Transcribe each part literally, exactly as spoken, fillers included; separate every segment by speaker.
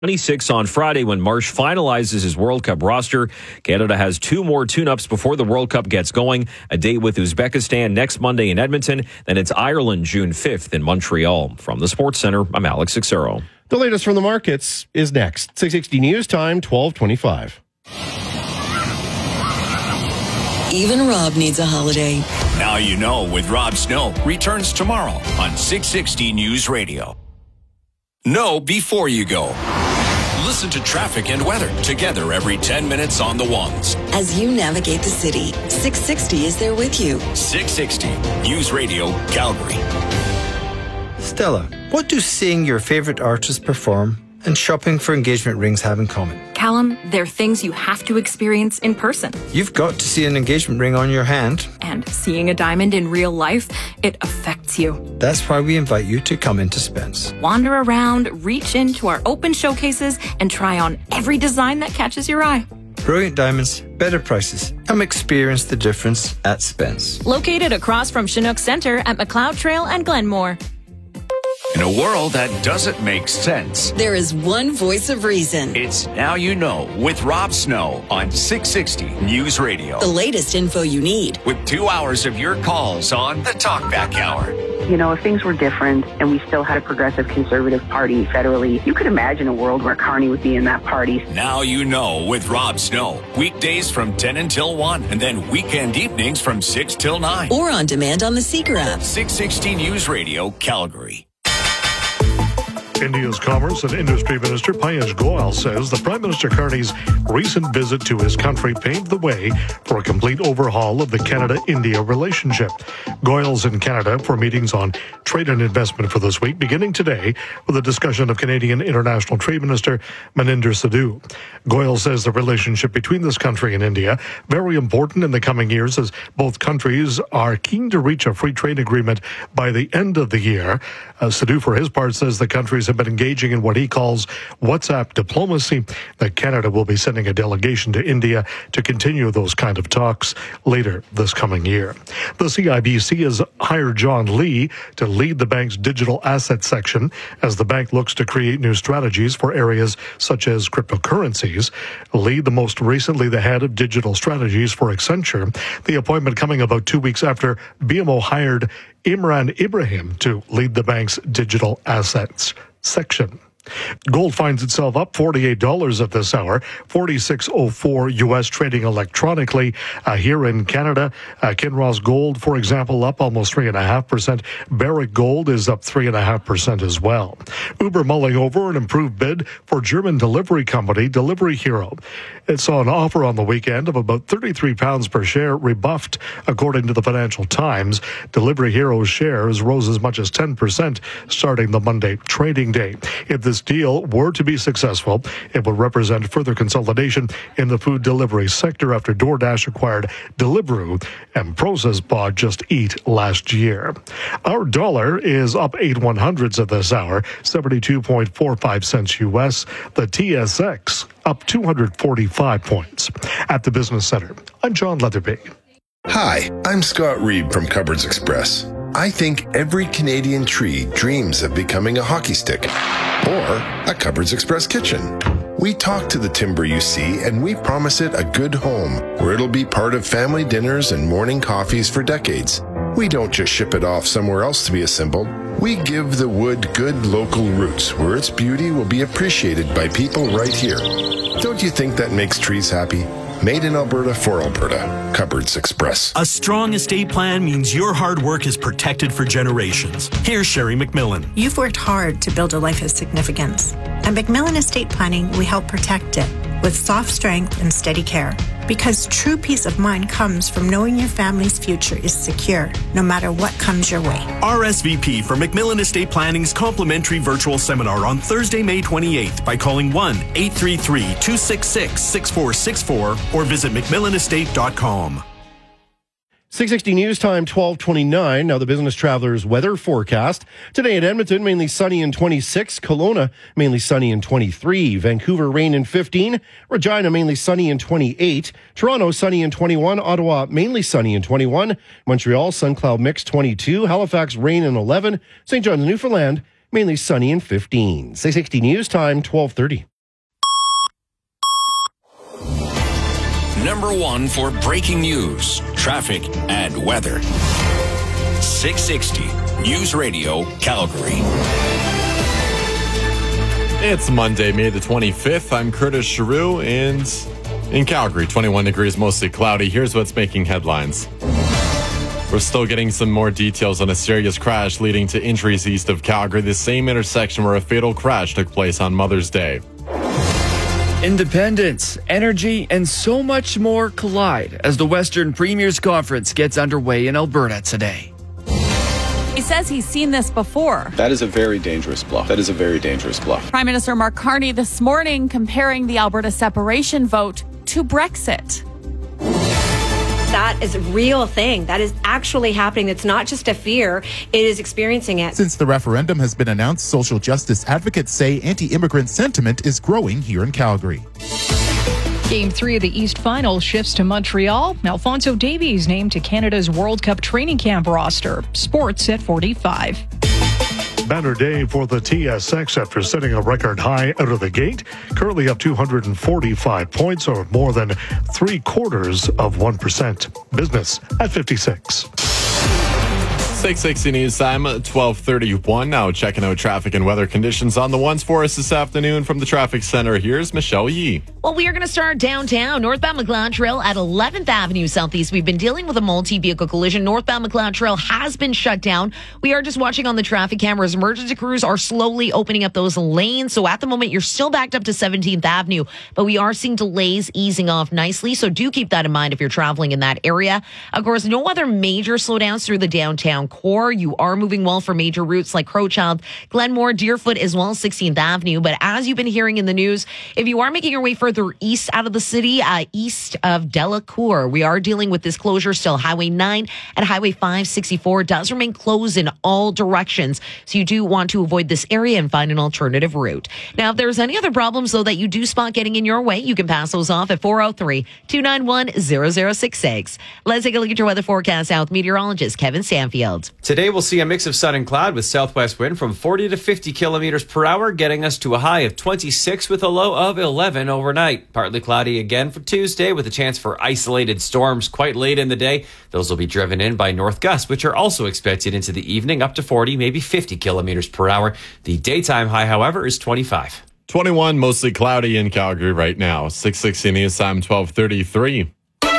Speaker 1: twenty-six on Friday when Marsh finalizes his World Cup roster. Canada has two more tune-ups before the World Cup gets going. A date with Uzbekistan next Monday in Edmonton. Then it's Ireland June fifth in Montreal. From the Sports Center, I'm Alex Xero.
Speaker 2: The latest from the markets is next. six sixty News Time, twelve twenty-five.
Speaker 3: Even Rob needs a holiday.
Speaker 4: Now you know with Rob Snow returns tomorrow on six sixty News Radio. Know before you go. Listen to traffic and weather together every ten minutes on the ones.
Speaker 3: As you navigate the city, six sixty is there with you.
Speaker 4: six sixty News Radio, Calgary.
Speaker 5: Stella, what do seeing your favorite artist perform and shopping for engagement rings have in common?
Speaker 6: Callum, they're things you have to experience in person.
Speaker 5: You've got to see an engagement ring on your hand.
Speaker 6: And seeing a diamond in real life, it affects you.
Speaker 5: That's why we invite you to come into Spence.
Speaker 6: Wander around, reach into our open showcases, and try on every design that catches your eye.
Speaker 5: Brilliant diamonds, better prices. Come experience the difference at Spence.
Speaker 6: Located across from Chinook Centre at McLeod Trail and Glenmore.
Speaker 4: In a world that doesn't make sense,
Speaker 3: there is one voice of reason.
Speaker 4: It's Now You Know with Rob Snow on six sixty News Radio.
Speaker 3: The latest info you need.
Speaker 4: With two hours of your calls on the Talkback Hour.
Speaker 7: You know, if things were different and we still had a progressive conservative party federally, you could imagine a world where Carney would be in that party.
Speaker 4: Now You Know with Rob Snow. Weekdays from ten until one, and then weekend evenings from six till nine.
Speaker 3: Or on demand on the Seeker app.
Speaker 4: six sixty News Radio, Calgary.
Speaker 8: India's Commerce and Industry Minister Piyush Goyal says that Prime Minister Carney's recent visit to his country paved the way for a complete overhaul of the Canada-India relationship. Goyal's in Canada for meetings on trade and investment for this week, beginning today with a discussion of Canadian International Trade Minister Maninder Sidhu. Goyal says the relationship between this country and India very important in the coming years as both countries are keen to reach a free trade agreement by the end of the year. Uh, Sidhu, for his part, says the countries have been engaging in what he calls WhatsApp diplomacy, that Canada will be sending a delegation to India to continue those kind of talks later this coming year. The C I B C has hired John Lee to lead the bank's digital asset section as the bank looks to create new strategies for areas such as cryptocurrencies. Lee, the most recently the head of digital strategies for Accenture, the appointment coming about two weeks after B M O hired Imran Ibrahim to lead the bank's digital assets section. Gold finds itself up forty-eight dollars at this hour, forty-six oh four U S trading electronically. Uh, here in Canada, uh, Kinross Gold, for example, up almost three point five percent. Barrick Gold is up three point five percent as well. Uber mulling over an improved bid for German delivery company Delivery Hero. It saw an offer on the weekend of about thirty-three pounds per share, rebuffed, according to the Financial Times. Delivery Hero's shares rose as much as ten percent starting the Monday trading day. If this deal were to be successful, it would represent further consolidation in the food delivery sector after DoorDash acquired Deliveroo and Prosus bought Just Eat last year. Our dollar is up eight one hundredths at this hour, seventy-two point four five cents U S. The T S X up two hundred forty-five points. At the Business Center, I'm John Leatherby.
Speaker 9: Hi, I'm Scott Reed from Cupboards Express. I think every Canadian tree dreams of becoming a hockey stick or a Cupboards Express kitchen. We talk to the timber you see and we promise it a good home where it'll be part of family dinners and morning coffees for decades. We don't just ship it off somewhere else to be assembled. We give the wood good local roots where its beauty will be appreciated by people right here. Don't you think that makes trees happy? Made in Alberta for Alberta. Cupboards Express.
Speaker 10: A strong estate plan means your hard work is protected for generations. Here's Sherry McMillan.
Speaker 11: You've worked hard to build a life of significance. At McMillan Estate Planning, we help protect it with soft strength and steady care. Because true peace of mind comes from knowing your family's future is secure, no matter what comes your way.
Speaker 10: R S V P for McMillan Estate Planning's complimentary virtual seminar on Thursday, May twenty-eighth by calling one eight three three, two six six, six four six four or visit mcmillan estate dot com.
Speaker 2: six sixty News Time, twelve twenty-nine. Now the Business Travelers weather forecast. Today at Edmonton, mainly sunny and twenty-six. Kelowna, mainly sunny and twenty-three. Vancouver, rain and fifteen. Regina, mainly sunny and twenty-eight. Toronto, sunny and twenty-one. Ottawa, mainly sunny and twenty-one. Montreal, sun cloud mix twenty-two. Halifax, rain and eleven. Saint John's, Newfoundland, mainly sunny and fifteen. six sixty News Time, twelve thirty.
Speaker 4: number one for breaking news, traffic, and weather. six sixty News Radio, Calgary.
Speaker 12: It's Monday, May the twenty-fifth. I'm Curtis Giroux, and in Calgary, twenty-one degrees, mostly cloudy. Here's what's making headlines. We're still getting some more details on a serious crash leading to injuries east of Calgary, the same intersection where a fatal crash took place on Mother's Day.
Speaker 13: Independence, energy, and so much more collide as the Western Premiers Conference gets underway in Alberta today.
Speaker 14: He says he's seen this before.
Speaker 15: That is a very dangerous bluff. That is a very dangerous bluff.
Speaker 14: Prime Minister Mark Carney this morning comparing the Alberta separation vote to Brexit.
Speaker 16: That is a real thing. That is actually happening. It's not just a fear. It is experiencing it.
Speaker 17: Since the referendum has been announced, social justice advocates say anti-immigrant sentiment is growing here in Calgary.
Speaker 18: Game three of the East Final shifts to Montreal. Alphonso Davies named to Canada's World Cup training camp roster. Sports at forty-five.
Speaker 8: Banner day for the T S X after setting a record high out of the gate. Currently up two hundred forty-five points, or more than three quarters of one percent. Business at fifty-six.
Speaker 12: six sixty News time, twelve thirty-one. Now checking out traffic and weather conditions on the ones for us this afternoon from the traffic center. Here's Michelle Yee.
Speaker 19: Well, we are going to start downtown. Northbound McLeod Trail at eleventh Avenue Southeast. We've been dealing with a multi-vehicle collision. Northbound McLeod Trail has been shut down. We are just watching on the traffic cameras. Emergency crews are slowly opening up those lanes. So at the moment, you're still backed up to seventeenth Avenue, but we are seeing delays easing off nicely. So do keep that in mind if you're traveling in that area. Of course, no other major slowdowns through the downtown core. You are moving well for major routes like Crowchild, Glenmore, Deerfoot, as well as sixteenth Avenue. But as you've been hearing in the news, if you are making your way further east out of the city, uh, east of Delacour, we are dealing with this closure still. Highway nine and Highway five sixty-four does remain closed in all directions. So you do want to avoid this area and find an alternative route. Now, if there's any other problems, though, that you do spot getting in your way, you can pass those off at four oh three, two nine one, zero zero six six. Let's take a look at your weather forecast now with meteorologist Kevin Stanfield.
Speaker 20: Today, we'll see a mix of sun and cloud with southwest wind from forty to fifty kilometers per hour, getting us to a high of twenty-six with a low of eleven overnight. Partly cloudy again for Tuesday with a chance for isolated storms quite late in the day. Those will be driven in by north gusts, which are also expected into the evening up to forty, maybe fifty kilometers per hour. The daytime high, however, is twenty-five.
Speaker 12: twenty-one, mostly cloudy in Calgary right now. six sixty News time, twelve thirty-three.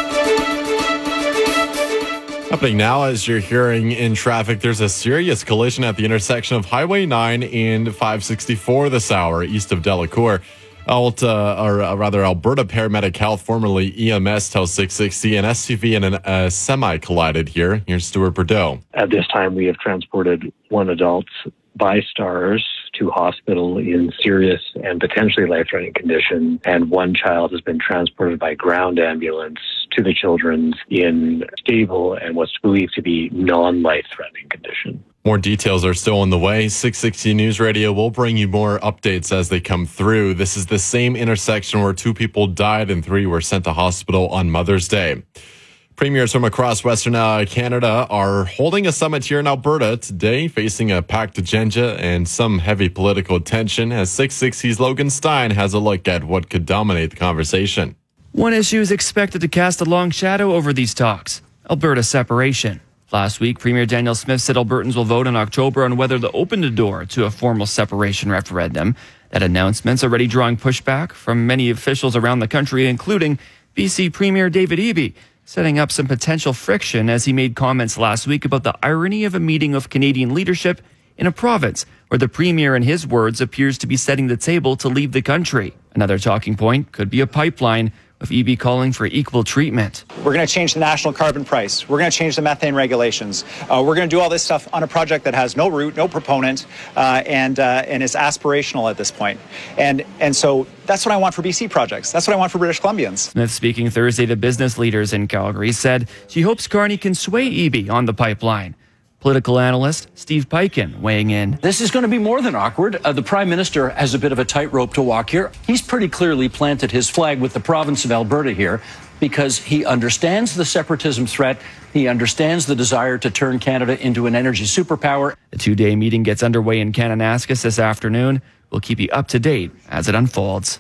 Speaker 12: Happening now, as you're hearing in traffic, there's a serious collision at the intersection of Highway nine and five sixty-four this hour, east of Delacour. Alta, or rather Alberta Paramedic Health, formerly E M S, tells six sixty, an S U V and a uh, semi collided here. Here's Stuart Bordeaux.
Speaker 21: At this time, we have transported one adult by Stars to hospital in serious and potentially life-threatening condition, and one child has been transported by ground ambulance to the Children's in stable and what's believed to be non-life-threatening condition.
Speaker 12: More details are still on the way. six sixty News Radio will bring you more updates as they come through. This is the same intersection where two people died and three were sent to hospital on Mother's Day. Premiers from across Western uh, Canada are holding a summit here in Alberta today, facing a packed agenda and some heavy political tension, as six sixty's Logan Stein has a look at what could dominate the conversation.
Speaker 13: One issue is expected to cast a long shadow over these talks: Alberta separation. Last week, Premier Danielle Smith said Albertans will vote in October on whether to open the door to a formal separation referendum. That announcement's already drawing pushback from many officials around the country, including B C Premier David Eby, setting up some potential friction as he made comments last week about the irony of a meeting of Canadian leadership in a province where the Premier, in his words, appears to be setting the table to leave the country. Another talking point could be a pipeline, with Eby calling for equal treatment.
Speaker 22: We're going to change the national carbon price. We're going to change the methane regulations. Uh, we're going to do all this stuff on a project that has no root, no proponent, uh, and uh, and is aspirational at this point. And and so that's what I want for B C projects. That's what I want for British Columbians.
Speaker 13: Smith, speaking Thursday to business leaders in Calgary, said she hopes Carney can sway Eby on the pipeline. Political analyst Steve Peikin weighing in.
Speaker 23: This is going to be more than awkward. Uh, the Prime Minister has a bit of a tightrope to walk here. He's pretty clearly planted his flag with the province of Alberta here because he understands the separatism threat. He understands the desire to turn Canada into an energy superpower.
Speaker 13: The two-day meeting gets underway in Kananaskis this afternoon. We'll keep you up to date as it unfolds.